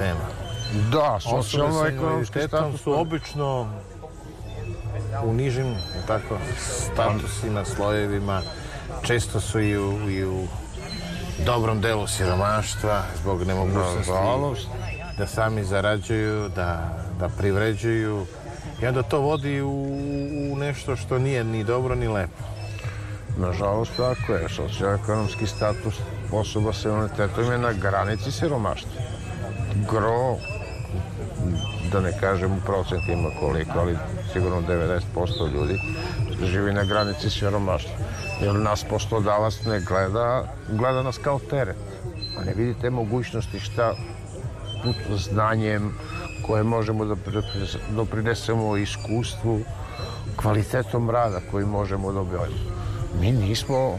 tema. Da, socijalno-ekonomski status su obično u nižim statusima, slojevima, često su i u dobrom delu siromaštva zbog nemogućnosti da sami zarađuju, da privređuju i onda to vodi u nešto što nije ni dobro ni lepo. Nažalost, tako je. Socijalno-ekonomski status osoba sa invaliditetom je na granici siromaštva. Gro, da ne kažem u procentima koliko, ali sigurno 90% ljudi živi na granici siromaštva. Jer nas poslodavac ne gleda nas kao teret. A ne vidite mogućnosti šta znanjem koje možemo da doprinesemo iskustvu, kvalitetom rada koji možemo dobiti. Mi nismo,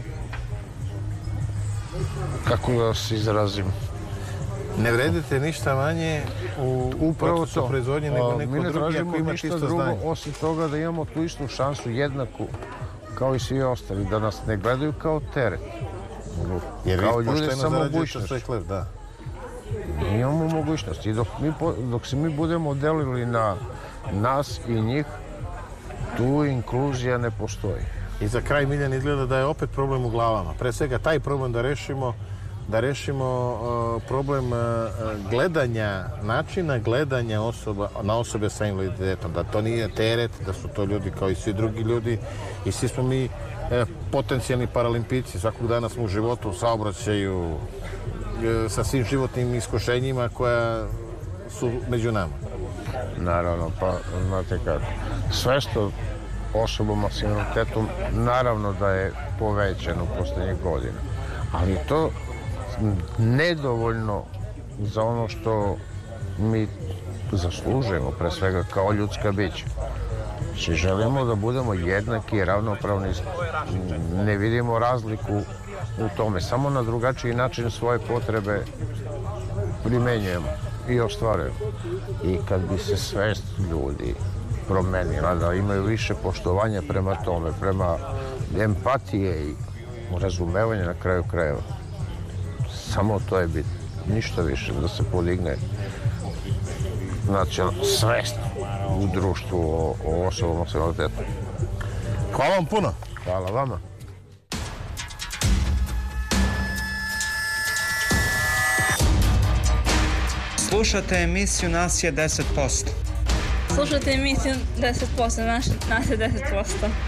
kako da se izrazim, ne vredite ništa manje u procesu proizvodnje nego neko drugi ako ima čisto znanje. Osim toga da imamo tu istu šansu jednaku kao i svi ostali, da nas ne gledaju kao teret. Jer vi pošteno zarađujete svoj hleb, da. Mi imamo mogućnost i dok se mi budemo delili na nas i njih, tu inkluzija ne postoji. I za kraj, Miljan, izgleda da je opet problem u glavama. Pre svega taj problem da rešimo problem gledanja, načina gledanja na osobe sa invaliditetom. Da to nije teret, da su to ljudi kao i svi drugi ljudi i svi smo mi potencijalni paralimpici. Svakog dana smo u životu, u saobraćaju, sa svim životnim iskušenjima koja su među nama. Naravno, pa znate kako. Sve što osobama s invaliditetom naravno da je povećano u poslednjih godina. Ali to nedovoljno za ono što mi zaslužujemo, pre svega kao ljudska bića. Znači, želimo da budemo jednaki i ravnopravni, ne vidimo razliku u tome, samo na drugačiji način svoje potrebe primenjujemo i ostvarujemo. I kad bi se svest ljudi promenila, da imaju više poštovanja prema tome, prema empatije i razumevanja na kraju krajeva, samo to je bitno, ništa više, da se podigne svest u društvu o osobama s invaliditetom. Hvala vam puno. Hvala vama. Slušate emisiju Nas je 10%. Slušate emisiju 10%, nas je 10%.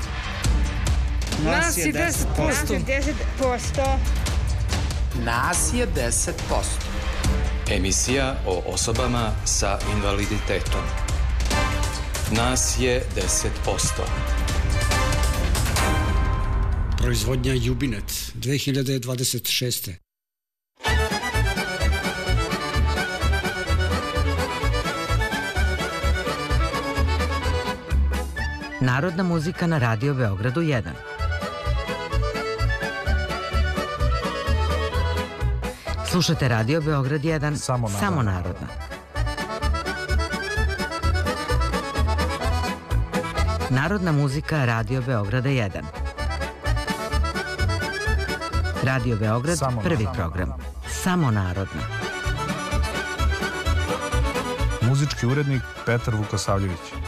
Nas je 10%. Nas je 10%. Emisija o osobama sa invaliditetom. Nas je 10%. Proizvodnja Jubinet 2026. Narodna muzika na Radio Beogradu 1. Slušate Radio Beograd 1, samo narodna. Narodna muzika Radio Beograda 1. Radio Beograd, prvi program. Samo narodna. Muzički urednik Petar Vukosavljević.